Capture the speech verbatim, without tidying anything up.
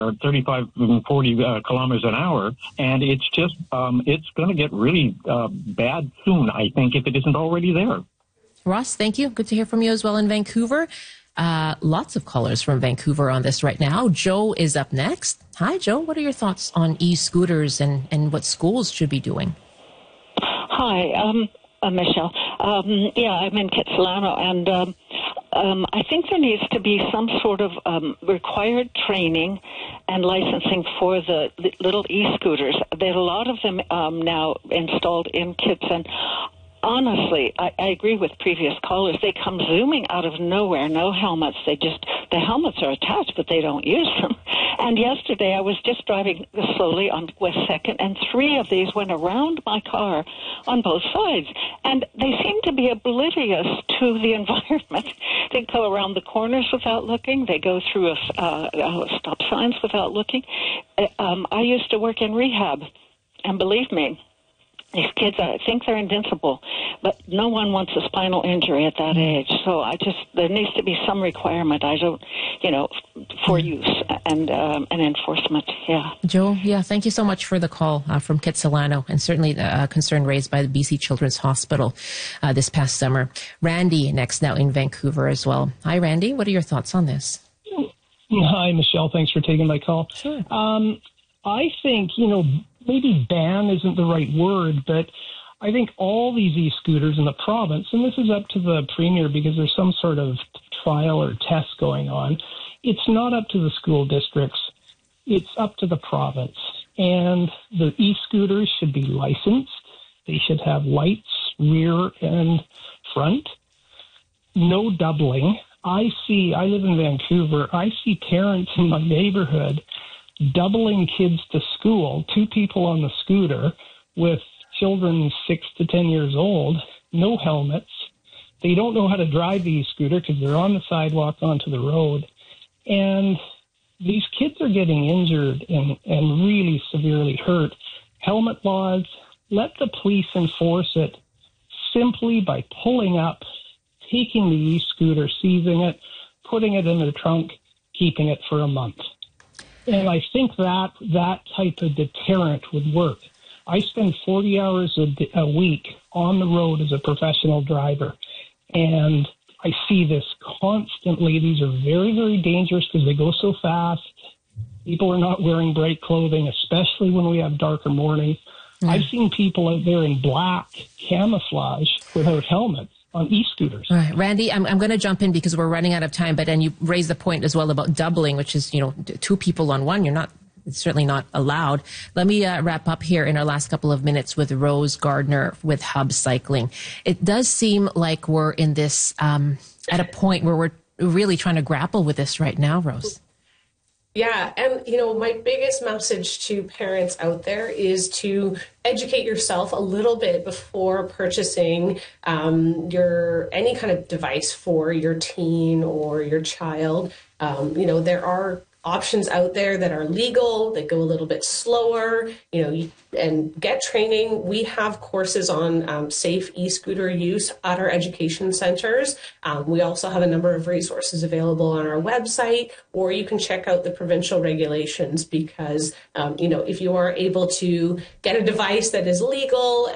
or thirty-five and forty uh, kilometers an hour, and it's just um, it's going to get really uh, bad soon, I think, if it isn't already there. Ross, thank you. Good to hear from you as well in Vancouver. Uh, lots of callers from Vancouver on this right now. Joe is up next. Hi, Joe. What are your thoughts on e-scooters and, and what schools should be doing? Hi, um, uh, Michelle. Um, yeah, I'm in Kitsilano, and um, um, I think there needs to be some sort of um, required training and licensing for the li- little e-scooters. There's a lot of them um, now installed in kits, and honestly, I, I agree with previous callers. They come zooming out of nowhere, no helmets. They just, the helmets are attached, but they don't use them. And yesterday I was just driving slowly on West second, and three of these went around my car on both sides. And they seem to be oblivious to the environment. They go around the corners without looking. They go through a, uh, uh, stop signs without looking. Uh, um, I used to work in rehab, and believe me, these kids, I think they're invincible, but no one wants a spinal injury at that age. So I just, there needs to be some requirement. I don't, you know, for use and um, and enforcement. Yeah. Joe, yeah, thank you so much for the call uh, from Kitsilano, and certainly a uh, concern raised by the B C Children's Hospital uh, this past summer. Randy next now in Vancouver as well. Hi, Randy. What are your thoughts on this? Hi, Michelle. Thanks for taking my call. Sure. Um, I think, you know, maybe ban isn't the right word, but I think all these e-scooters in the province, and this is up to the premier because there's some sort of trial or test going on, it's not up to the school districts. It's up to the province. And the e-scooters should be licensed. They should have lights, rear and front. No doubling. I see, I live in Vancouver, I see parents in my neighborhood doubling kids to school, two people on the scooter with children six to ten years old, no helmets. They don't know how to drive the e-scooter because they're on the sidewalk onto the road. And these kids are getting injured and, and really severely hurt. Helmet laws, let the police enforce it simply by pulling up, taking the e-scooter, seizing it, putting it in the trunk, keeping it for a month. And I think that that type of deterrent would work. I spend forty hours a, a week on the road as a professional driver, and I see this constantly. These are very, very dangerous because they go so fast. People are not wearing bright clothing, especially when we have darker mornings. Mm. I've seen people out there in black camouflage without helmets on e-scooters. All right, Randy, I'm, I'm going to jump in because we're running out of time, but and you raised the point as well about doubling, which is, you know, two people on one. You're not, it's certainly not allowed. Let me uh, wrap up here in our last couple of minutes with Rose Gardner with Hub Cycling. It does seem like we're in this, um, at a point where we're really trying to grapple with this right now, Rose. Yeah, and you know, my biggest message to parents out there is to educate yourself a little bit before purchasing um, your any kind of device for your teen or your child. Um, you know, there are options out there that are legal, that go a little bit slower, you know, and get training. We have courses on um, safe e-scooter use at our education centers. Um, we also have a number of resources available on our website, or you can check out the provincial regulations because, um, you know, if you are able to get a device that is legal